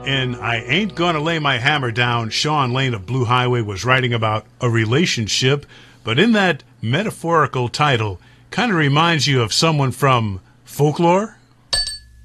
In I Ain't Gonna Lay My Hammer Down, Sean Lane of Blue Highway was writing about a relationship, but in that metaphorical title, kind of reminds you of someone from folklore?